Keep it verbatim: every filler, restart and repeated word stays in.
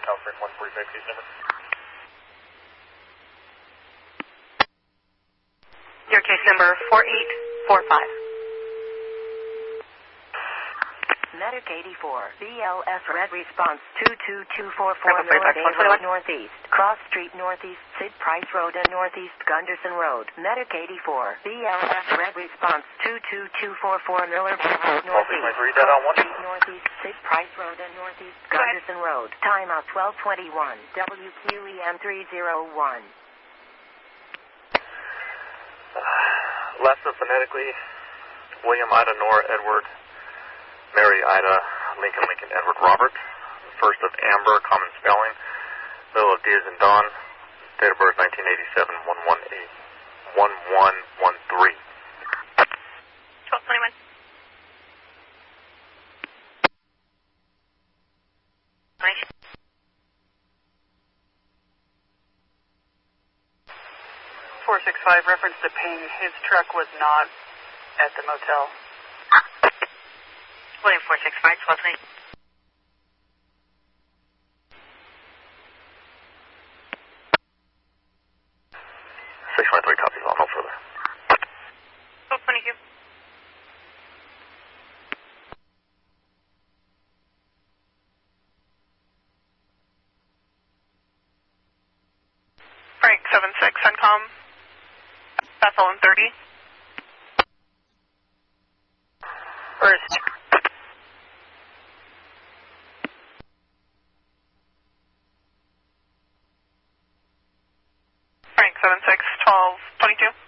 California one forty-five, case number. Your case number four eight four five. Medic eighty-four, B L S Red Response two two two four four Miller Bay Road Northeast, Cross Street Northeast, Sid Price Road and Northeast, Gunderson Road. Medic eighty-four, B L S Red Response two two two four four Miller Bay Road Northeast, Cross Street Northeast, Sid Price Road and Northeast, Gunderson Road. Timeout twelve twenty-one, W Q E M three zero one. Left of phonetically, William Ida Nora Edward, Mary Ida Lincoln Lincoln Edward Robert. First of Amber, common spelling. Middle of Diaz and Dawn. Date of birth nineteen eighty-seven, one one eight, one one one three. twelve twenty-one. four six five, reference to ping. His truck was not at the motel. William four six five, twelve twenty. six one three copies, I'll no further. twelve twenty Q. Frank seven six, Suncom. Bethel and thirty. First. Frank seven six, twelve twenty-two.